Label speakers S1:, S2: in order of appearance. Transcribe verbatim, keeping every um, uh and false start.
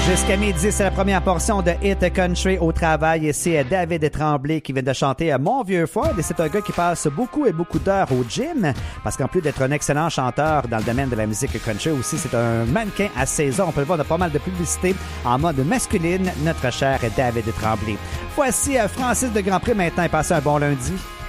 S1: Jusqu'à midi, c'est la première portion de Hit Country au travail et c'est David Tremblay qui vient de chanter Mon Vieux Ford et c'est un gars qui passe beaucoup et beaucoup d'heures au gym parce qu'en plus d'être un excellent chanteur dans le domaine de la musique country aussi, c'est un mannequin à seize ans. On peut le voir dans pas mal de publicités en mode masculine, notre cher David Tremblay. Voici Francis de Grandpré maintenant et passez un bon lundi.